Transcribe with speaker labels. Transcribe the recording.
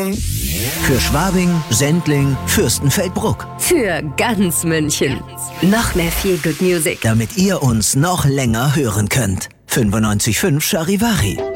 Speaker 1: Für Schwabing, Sendling, Fürstenfeldbruck.
Speaker 2: Für ganz München. Noch mehr Feel Good Music.
Speaker 1: Damit ihr uns noch länger hören könnt. 95.5 Charivari.